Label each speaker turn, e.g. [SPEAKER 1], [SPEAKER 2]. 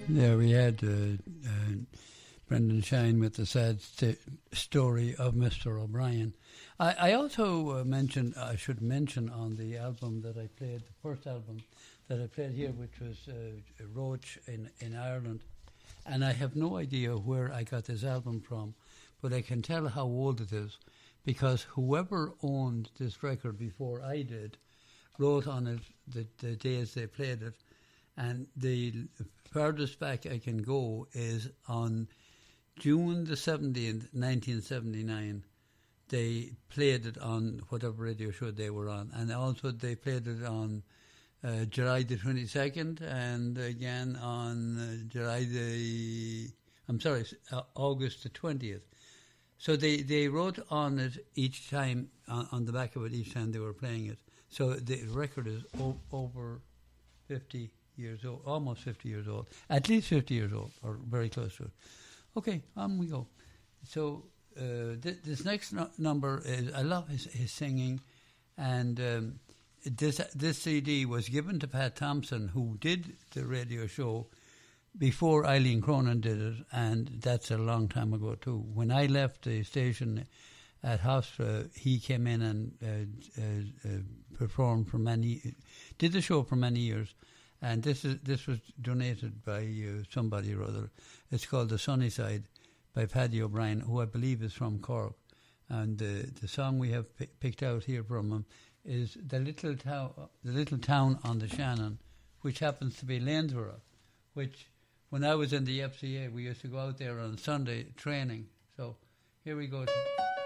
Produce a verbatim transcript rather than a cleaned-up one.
[SPEAKER 1] There we had uh, uh, Brendan Shine with the sad st- story of Mister O'Brien. I, I also uh, mentioned, I should mention on the album that I played, the first album that I played here, which was uh, Roach in, in Ireland. And I have no idea where I got this album from, but I can tell how old it is, because whoever owned this record before I did wrote on it the, the days they played it. And the furthest back I can go is on June the seventeenth, nineteen seventy-nine. They played it on whatever radio show they were on. And also they played it on uh, July the twenty-second and again on uh, July the, I'm sorry, uh, August the twentieth. So they, they wrote on it each time, on, on the back of it each time they were playing it. So the record is o- over fifty years old, almost fifty years old, at least fifty years old, or very close to it. Okay, on we go. So uh, th- this next no- number is, I love his, his singing, and um, this this C D was given to Pat Thompson, who did the radio show before Eileen Cronin did it, and that's a long time ago too. When I left the station at Hofstra, he came in and uh, uh, uh, performed for many, did the show for many years. And this is this was donated by uh, somebody or other. It's called The Sunny Side by Paddy O'Brien, who I believe is from Cork. And the the song we have p- picked out here from him is the little town, the little town on the Shannon, which happens to be Lanesborough. Which, when I was in the F C A, we used to go out there on Sunday training. So here we go. To